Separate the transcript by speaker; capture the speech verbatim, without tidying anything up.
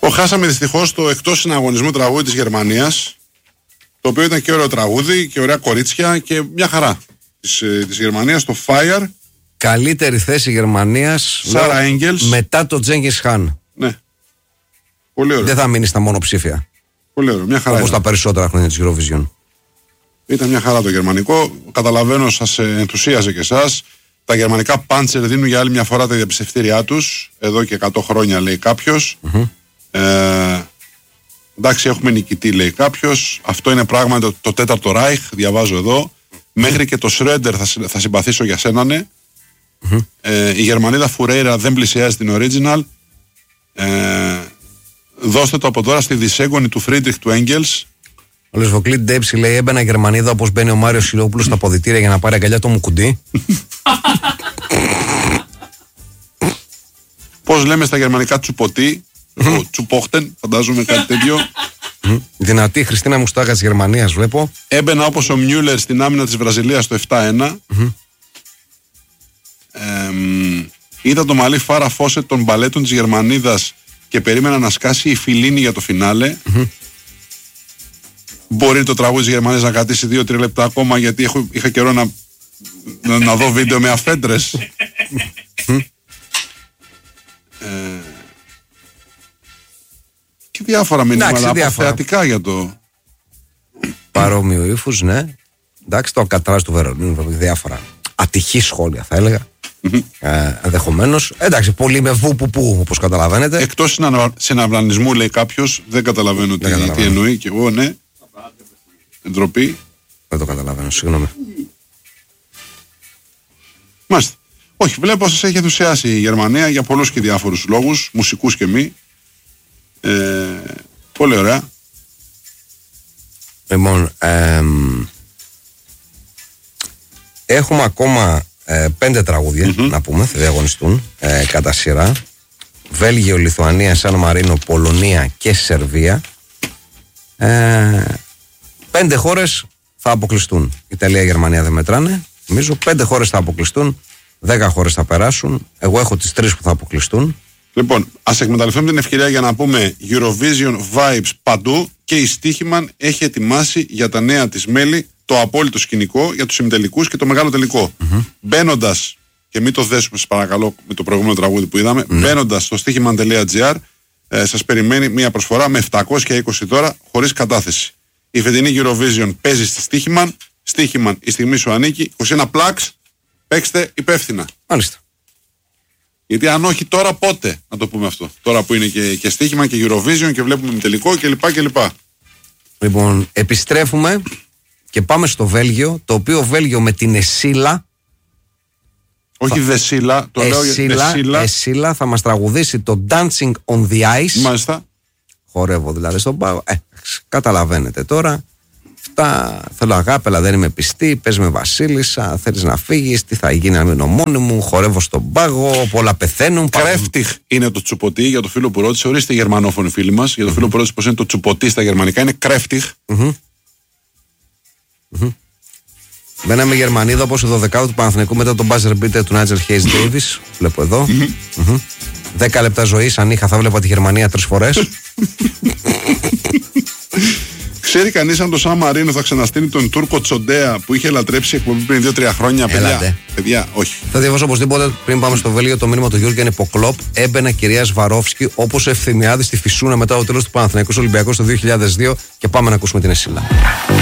Speaker 1: Το χάσαμε δυστυχώς το εκτός συναγωνισμού τραγούδι της Γερμανίας, το οποίο ήταν και ωραίο τραγούδι και ωραία κορίτσια και μια χαρά της, της Γερμανίας, το Fire.
Speaker 2: Καλύτερη θέση Γερμανίας
Speaker 1: Σάρα Έγγελς
Speaker 2: μετά το Τζέγκις Χάν.
Speaker 1: Ναι. Πολύ ωραίο.
Speaker 2: Δεν θα μείνει στα μονοψήφια.
Speaker 1: Πολύ ωραίο. Μια χαρά.
Speaker 2: Όπως τα περισσότερα χρόνια της Eurovision.
Speaker 1: Ήταν μια χαρά το γερμανικό. Καταλαβαίνω, σας ενθουσίαζε και εσάς. Τα γερμανικά πάντσερ δίνουν για άλλη μια φορά τα διαπιστευτήριά τους. Εδώ και εκατό χρόνια, λέει κάποιος. Mm-hmm. Ε, εντάξει, έχουμε νικητή, λέει κάποιος. Αυτό είναι πράγματι το, το τέταρτο Ράιχ. Διαβάζω εδώ. Μέχρι και το Σρέντερ θα, θα συμπαθήσω για σένα, ναι. Mm-hmm. Ε, η Γερμανίδα Φουρέιρα δεν πλησιάζει την original. Ε, δώστε το από τώρα στη δυσέγγωνη του Φρίντριχ του Έγγελς.
Speaker 2: Ο Λεσβοκλή Ντέψη λέει: έμπαινα Γερμανίδα όπως μπαίνει ο Μάριος Σιλόπουλος στα ποδητήρια για να πάρει αγκαλιά το μου κουντί.
Speaker 1: Πώς λέμε στα γερμανικά τσουποτί, τσουπόχτεν, φαντάζομαι κάτι τέτοιο.
Speaker 2: Δυνατή Χριστίνα Μουστάγα της Γερμανίας, βλέπω.
Speaker 1: Έμπαινα όπως ο Μιούλερ στην άμυνα της Βραζιλίας το επτά ένα. Mm-hmm. Ε, είδα το μαλλί Φάρα Φόσετ των μπαλέτων της Γερμανίδας και περίμενα να σκάσει η Φιλίνη για το φινάλε. Mm-hmm. Μπορεί το τραγούδι της Γερμανίας να κρατήσει δύο τρία λεπτά ακόμα, γιατί έχω, είχα καιρό να, να, να δω βίντεο με αφέντρες. ε, και διάφορα μηνύματα αποθεατικά για το...
Speaker 2: Παρόμοιο ύφους, ναι. Εντάξει, το Αλκατράζ του Βερολίνου, διάφορα ατυχή σχόλια θα έλεγα. ε, ενδεχομένως. Εντάξει, πολύ με βου που που, όπως καταλαβαίνετε.
Speaker 1: Εκτός συναυλανισμού, λέει κάποιος, δεν καταλαβαίνω τι, δεν τι εννοεί, και εγώ, ναι. Εντροπή.
Speaker 2: Δεν το καταλαβαίνω, συγγνώμη.
Speaker 1: Μάλιστα. Όχι, βλέπω σας έχει ενθουσιάσει η Γερμανία για πολλούς και διάφορους λόγους, μουσικούς και μη. Ε, πολύ ωραία.
Speaker 2: Λοιπόν, ε, έχουμε ακόμα ε, πέντε τραγούδια, mm-hmm. να πούμε, θα διαγωνιστούν ε, κατά σειρά. Βέλγιο, Λιθουανία, Σαν Μαρίνο, Πολωνία και Σερβία. Ε, πέντε χώρες θα αποκλειστούν. Ιταλία, Γερμανία δεν μετράνε. Νομίζω πέντε χώρες θα αποκλειστούν. Δέκα χώρες θα περάσουν. Εγώ έχω τις τρεις που θα αποκλειστούν.
Speaker 1: Λοιπόν, ας εκμεταλλευτούμε την ευκαιρία για να πούμε Eurovision vibes παντού, και η Στίχημαν έχει ετοιμάσει για τα νέα της μέλη το απόλυτο σκηνικό για τους ημιτελικούς και το μεγάλο τελικό. Mm-hmm. Μπαίνοντας, και μην το δέσουμε σας παρακαλώ με το προηγούμενο τραγούδι που είδαμε, mm-hmm. μπαίνοντας στο στίχημαν τελεία τζι άρ, ε, σας περιμένει μια προσφορά με επτακόσια είκοσι δώρα χωρίς κατάθεση. Η φετινή Eurovision παίζει στη Στίχημαν. Στίχημαν, η στιγμή σου ανήκει. είκοσι ένα πλάξ, παίξτε υπεύθυνα.
Speaker 2: Μάλιστα.
Speaker 1: Γιατί αν όχι τώρα, πότε να το πούμε αυτό. Τώρα που είναι και, και Στίχημαν και Eurovision και βλέπουμε με τελικό κλπ. κλπ.
Speaker 2: Λοιπόν, επιστρέφουμε και πάμε στο Βέλγιο, το οποίο Βέλγιο με την Εσίλα.
Speaker 1: Όχι Δεσίλα, το
Speaker 2: Εσίλα,
Speaker 1: λέω Δεσίλα.
Speaker 2: Εσίλα θα μας τραγουδήσει το Dancing on the Ice.
Speaker 1: Μάλιστα.
Speaker 2: Χορεύω δηλαδή στον πάγο. Ε, καταλαβαίνετε τώρα. Αυτά θέλω αγάπη, αλλά δεν είμαι πιστή. Πες με Βασίλισσα, θέλεις να φύγεις. Τι θα γίνει να μείνω μόνη μου. Χορεύω στον πάγο. Πολλά πεθαίνουν.
Speaker 1: Κρέφτιχ είναι το τσουποτί, για το φίλο που ρώτησε. Ορίστε γερμανόφωνοι φίλοι μας. Για το mm-hmm. φίλο που ρώτησε πώς είναι το τσουποτί στα γερμανικά. Είναι κρέφτιχ. Mm-hmm.
Speaker 2: Mm-hmm. Μπαίναμε Γερμανίδα όπως η δωδεκάδα του Παναθηναϊκού μετά τον buzzer beater του Νάιτζελ Χέις Ντέιβις. Βλέπω εδώ. Mm-hmm. Mm-hmm. Δέκα λεπτά ζωής. Αν είχα, θα βλέπα τη Γερμανία τρεις φορές.
Speaker 1: Ξέρει κανείς αν το Σαν Μαρίνο θα ξαναστείνει τον Τούρκο Τσοντέα που είχε λατρέψει εκπομπή πριν δύο τρία χρόνια? Παιδιά, παιδιά, όχι.
Speaker 2: Θα διαβάσω οπωσδήποτε πριν πάμε στο Βέλγιο το μήνυμα του Γιώργου Νιπποκλόπ. Έμπαινα κυρία Σβαρόφσκι όπως ο Ευθυμιάδης στη Φυσούνα μετά το τέλος του Παναθηναϊκού Ολυμπιακού το δύο χιλιάδες δύο. Και πάμε να ακούσουμε την Εσίλα.